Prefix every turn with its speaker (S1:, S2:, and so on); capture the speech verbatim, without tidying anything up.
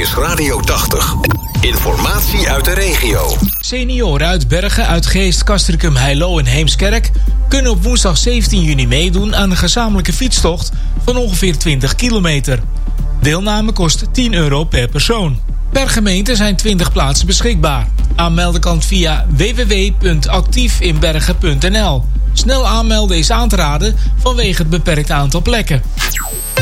S1: is Radio tachtig. Informatie uit de regio.
S2: Senioren uit Bergen, Uitgeest, Castricum, Heilo en Heemskerk kunnen op woensdag zeventien juni meedoen aan een gezamenlijke fietstocht van ongeveer twintig kilometer. Deelname kost tien euro per persoon. Per gemeente zijn twintig plaatsen beschikbaar. Aanmelden kan via w w w punt actiefinbergen punt n l. Snel aanmelden is aan te raden vanwege het beperkt aantal plekken.